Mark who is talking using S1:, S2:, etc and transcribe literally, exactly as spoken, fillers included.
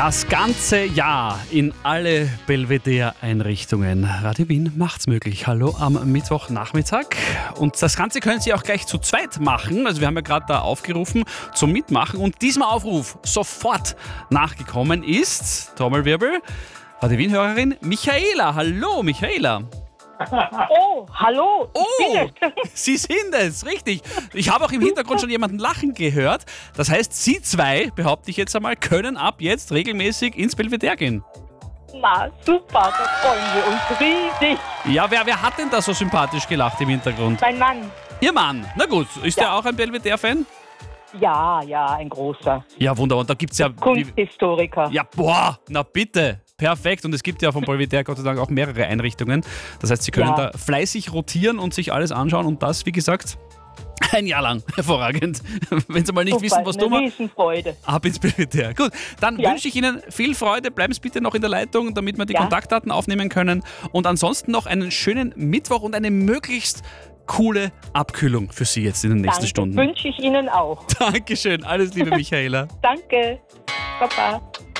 S1: Das ganze Jahr in alle Belvedere-Einrichtungen. Radio Wien macht's möglich. Hallo am Mittwochnachmittag. Und das Ganze können Sie auch gleich zu zweit machen. Also wir haben ja gerade da aufgerufen zum Mitmachen. Und diesem Aufruf sofort nachgekommen ist, Trommelwirbel, Radio Wien-Hörerin Michaela. Hallo Michaela.
S2: Oh, hallo.
S1: Oh,
S2: ich bin es.
S1: Sie sind es, richtig. Ich habe auch im Hintergrund schon jemanden lachen gehört. Das heißt, Sie zwei, behaupte ich jetzt einmal, können ab jetzt regelmäßig ins Belvedere gehen.
S2: Na, super, da freuen wir uns riesig.
S1: Ja, wer, wer hat denn da so sympathisch gelacht im Hintergrund?
S2: Mein Mann.
S1: Ihr Mann. Na gut, ist
S2: Ja.
S1: der auch ein Belvedere-Fan?
S2: Ja, ja, ein großer
S1: Ja, wunderbar. Und da gibt es ja...
S2: Kunsthistoriker.
S1: Ja, boah, na bitte. Perfekt. Und es gibt ja vom Belvedere Gott sei Dank auch mehrere Einrichtungen. Das heißt, Sie können
S2: Ja.
S1: da fleißig rotieren und sich alles anschauen. Und das, wie gesagt, ein Jahr lang. Hervorragend. Wenn Sie mal nicht
S2: Super,
S1: wissen, was
S2: eine
S1: tun wir,
S2: Riesenfreude.
S1: ab ins Belvedere. Gut, dann
S2: Ja.
S1: wünsche ich Ihnen viel Freude. Bleiben Sie bitte noch in der Leitung, damit wir die
S2: Ja.
S1: Kontaktdaten aufnehmen können. Und ansonsten noch einen schönen Mittwoch und eine möglichst coole Abkühlung für Sie jetzt in den nächsten
S2: Danke,
S1: Stunden.
S2: wünsche ich Ihnen auch.
S1: Dankeschön. Alles Liebe, Michaela.
S2: Danke. Baba.